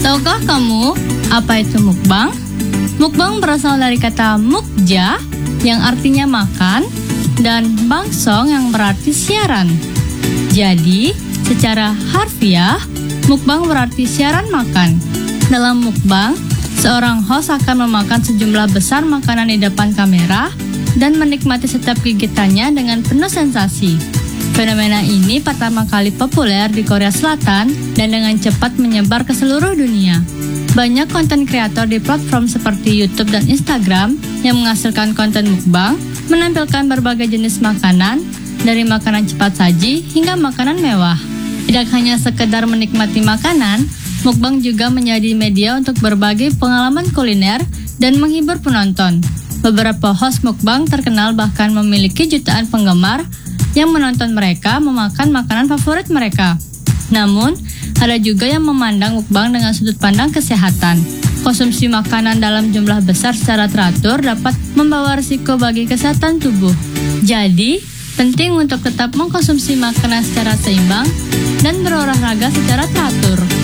Tahukah kamu apa itu mukbang? Mukbang berasal dari kata mukja yang artinya makan dan bangsong yang berarti siaran. Jadi, secara harfiah, mukbang berarti siaran makan. Dalam mukbang, seorang host akan memakan sejumlah besar makanan di depan kamera dan menikmati setiap gigitannya dengan penuh sensasi. Fenomena ini pertama kali populer di Korea Selatan dan dengan cepat menyebar ke seluruh dunia. Banyak konten kreator di platform seperti YouTube dan Instagram yang menghasilkan konten mukbang, menampilkan berbagai jenis makanan, dari makanan cepat saji hingga makanan mewah. Tidak hanya sekedar menikmati makanan, mukbang juga menjadi media untuk berbagi pengalaman kuliner dan menghibur penonton. Beberapa host mukbang terkenal bahkan memiliki jutaan penggemar yang menonton mereka memakan makanan favorit mereka. Namun, ada juga yang memandang mukbang dengan sudut pandang kesehatan. Konsumsi makanan dalam jumlah besar secara teratur dapat membawa risiko bagi kesehatan tubuh. Jadi, penting untuk tetap mengkonsumsi makanan secara seimbang dan berolahraga secara teratur.